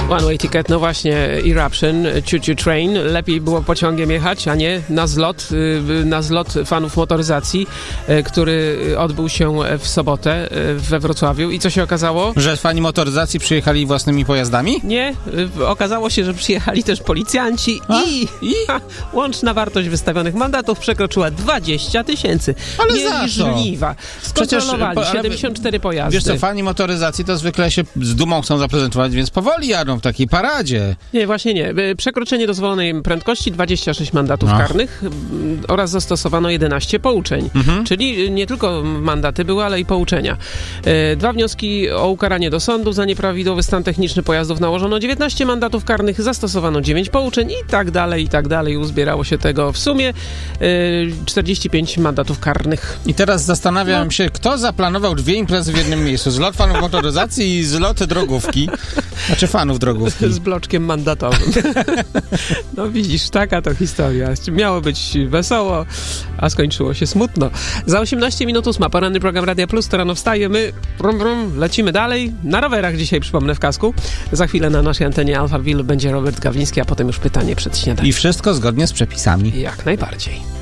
One Way Ticket, no właśnie, Eruption, Choo Choo Train. Lepiej było pociągiem jechać, a nie na zlot fanów motoryzacji, który odbył się w sobotę we Wrocławiu. I co się okazało? Że fani motoryzacji przyjechali własnymi pojazdami? Nie, okazało się, że przyjechali też policjanci i łączna wartość wystawionych mandatów przekroczyła 20 000. Ale Mieli za co? żniwa. Skontrolowali 74 pojazdy. Wiesz co, fani motoryzacji to zwykle się z dumą chcą zaprezentować, więc powoli jadą w takiej paradzie. Nie, właśnie nie. Przekroczenie dozwolonej prędkości, 26 mandatów karnych oraz zastosowano 11 pouczeń. Czyli nie tylko mandaty były, ale i pouczenia. 2 wnioski o ukaranie do sądu za nieprawidłowy stan techniczny pojazdów nałożono 19 mandatów karnych, zastosowano 9 pouczeń i tak dalej. Uzbierało się tego w sumie 45 mandatów karnych. I teraz zastanawiam się, kto zaplanował 2 imprezy w jednym miejscu. Zlot fanów motoryzacji i zlot drogówki. Znaczy fanów drogówki. Z bloczkiem mandatowym. No widzisz, taka to historia. Miało być wesoło, a skończyło się smutno. Za 18 minut 8. Poranny program Radia Plus, to rano wstaje. My lecimy dalej. Na rowerach dzisiaj, przypomnę, w kasku. Za chwilę na naszej antenie Alphaville będzie Robert Gawliński, a potem już pytanie przed śniadaniem. I wszystko zgodnie z przepisami. Jak najbardziej.